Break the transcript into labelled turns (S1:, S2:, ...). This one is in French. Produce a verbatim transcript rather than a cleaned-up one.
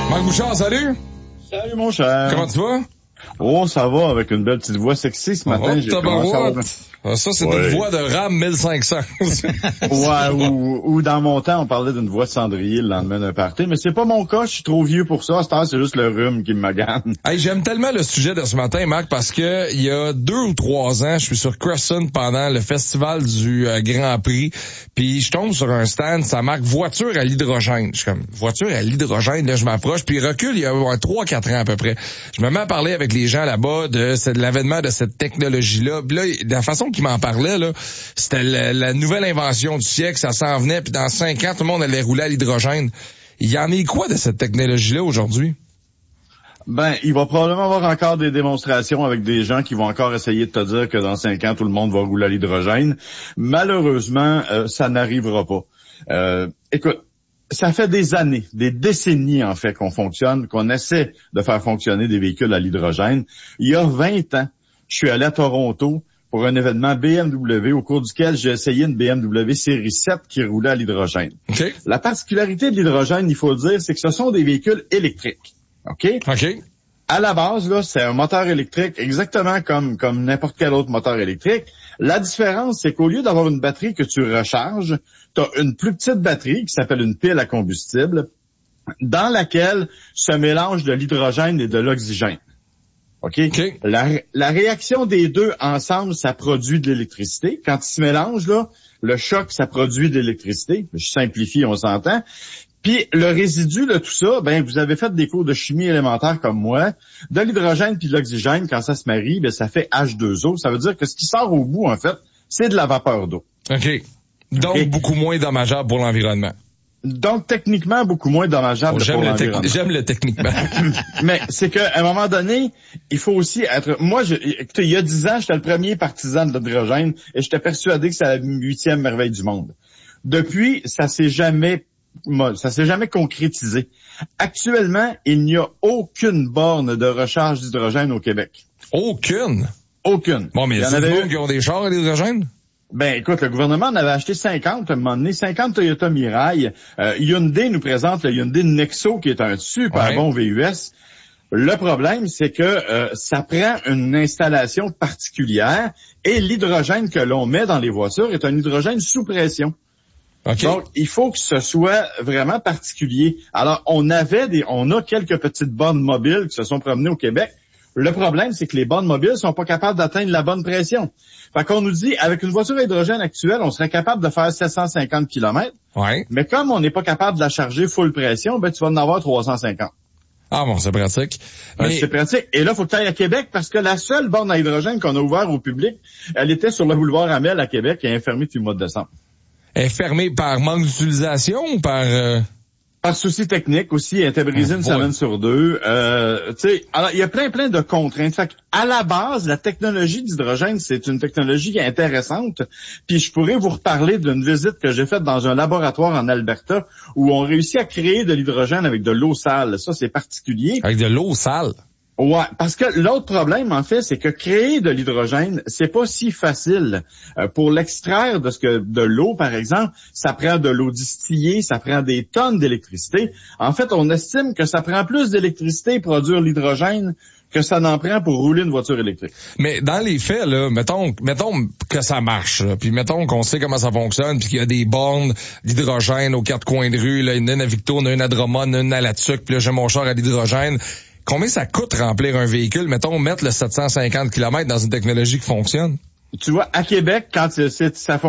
S1: Marc Bouchard, salut!
S2: Salut mon cher!
S1: Comment tu vas?
S2: Oh, ça va, avec une belle petite voix sexy ce matin.
S1: Oh,
S2: j'ai commencé à avoir...
S1: ah, ça, c'est
S2: ouais.
S1: une voix de RAM mille cinq cents.
S2: ouais, ou, ou dans mon temps, on parlait d'une voix de cendrier le lendemain d'un party, mais c'est pas mon cas, je suis trop vieux pour ça. À cette heure, c'est juste le rhume qui me magane.
S1: Hey, j'aime tellement le sujet de ce matin, Marc, parce que il y a deux ou trois ans, je suis sur Crescent pendant le festival du euh, Grand Prix, puis je tombe sur un stand, ça marque voiture à l'hydrogène. Je suis comme, voiture à l'hydrogène, là, je m'approche, puis recule, il y a trois quatre ans à peu près. Je me mets à parler avec les gens là-bas de, de l'avènement de cette technologie-là. Puis là, de la façon qu'il m'en parlait, là, c'était la, la nouvelle invention du siècle, ça s'en venait, puis dans cinq ans, tout le monde allait rouler à l'hydrogène. Il y en est quoi de cette technologie-là aujourd'hui?
S2: Ben, il va probablement avoir encore des démonstrations avec des gens qui vont encore essayer de te dire que dans cinq ans, tout le monde va rouler à l'hydrogène. Malheureusement, euh, ça n'arrivera pas. Euh, écoute, ça fait des années, des décennies en fait qu'on fonctionne, qu'on essaie de faire fonctionner des véhicules à l'hydrogène. Il y a vingt ans, je suis allé à Toronto pour un événement B M W au cours duquel j'ai essayé une B M W série sept qui roulait à l'hydrogène.
S1: Okay.
S2: La particularité de l'hydrogène, il faut le dire, c'est que ce sont des véhicules électriques. OK?
S1: OK.
S2: À la base, là, c'est un moteur électrique exactement comme, comme n'importe quel autre moteur électrique. La différence, c'est qu'au lieu d'avoir une batterie que tu recharges, tu as une plus petite batterie qui s'appelle une pile à combustible, dans laquelle se mélange de l'hydrogène et de l'oxygène. OK?
S1: Okay.
S2: La, la réaction des deux ensemble, ça produit de l'électricité. Quand ils se mélangent, là, le choc, ça produit de l'électricité. Je simplifie, on s'entend. Puis le résidu de tout ça, ben vous avez fait des cours de chimie élémentaire comme moi, de l'hydrogène puis de l'oxygène, quand ça se marie, ben ça fait H deux O. Ça veut dire que ce qui sort au bout, en fait, c'est de la vapeur d'eau.
S1: OK. Donc, okay. Beaucoup moins dommageable pour l'environnement.
S2: Donc, techniquement, beaucoup moins dommageable
S1: oh,
S2: pour l'environnement.
S1: J'aime le techniquement.
S2: Mais c'est qu'à un moment donné, il faut aussi être... Moi, je, écoutez, il y a dix ans, j'étais le premier partisan de l'hydrogène et j'étais persuadé que c'est la huitième merveille du monde. Depuis, ça s'est jamais... Ça s'est jamais concrétisé. Actuellement, il n'y a aucune borne de recharge d'hydrogène au Québec.
S1: Aucune?
S2: Aucune.
S1: Bon, mais il y a des gens qui ont des chars à l'hydrogène?
S2: Ben, écoute, le gouvernement en avait acheté cinquante à un moment donné, cinquante Toyota Mirai. Euh, Hyundai nous présente le Hyundai Nexo, qui est un super ouais. bon V U S. Le problème, c'est que euh, ça prend une installation particulière et l'hydrogène que l'on met dans les voitures est un hydrogène sous pression. Okay. Donc, il faut que ce soit vraiment particulier. Alors, on avait des, on a quelques petites bornes mobiles qui se sont promenées au Québec. Le problème, c'est que les bornes mobiles sont pas capables d'atteindre la bonne pression. Fait qu'on nous dit, avec une voiture à hydrogène actuelle, on serait capable de faire sept cent cinquante kilomètres.
S1: Ouais.
S2: Mais comme on n'est pas capable de la charger full pression, ben, tu vas en avoir trois cent cinquante.
S1: Ah bon, c'est pratique.
S2: Mais... C'est pratique. Et là, il faut que tu ailles à Québec parce que la seule borne à hydrogène qu'on a ouverte au public, elle était sur le boulevard Amel à Québec et est fermée depuis le mois de décembre.
S1: Elle est fermée par manque d'utilisation ou par... Euh...
S2: Par souci technique aussi, elle était brisée une semaine sur deux. Euh, tu sais, alors il y a plein plein de contraintes. Fait à la base, la technologie d'hydrogène, c'est une technologie qui est intéressante. Puis je pourrais vous reparler d'une visite que j'ai faite dans un laboratoire en Alberta où on réussit à créer de l'hydrogène avec de l'eau sale. Ça, c'est particulier.
S1: Avec de l'eau sale?
S2: Ouais, parce que l'autre problème, en fait, c'est que créer de l'hydrogène, c'est pas si facile. Euh, pour l'extraire de ce que de l'eau, par exemple, ça prend de l'eau distillée, ça prend des tonnes d'électricité. En fait, on estime que ça prend plus d'électricité pour produire l'hydrogène que ça n'en prend pour rouler une voiture électrique.
S1: Mais dans les faits, là, mettons, mettons que ça marche, là, puis mettons qu'on sait comment ça fonctionne, puis qu'il y a des bornes d'hydrogène aux quatre coins de rue, là, une à Victo, une à Drummond, une à La Tuque, puis là, j'ai mon char à l'hydrogène. Combien ça coûte remplir un véhicule? Mettons, mettre le sept cent cinquante kilomètres dans une technologie qui fonctionne.
S2: Tu vois, à Québec, quand c'est, ça fonctionne,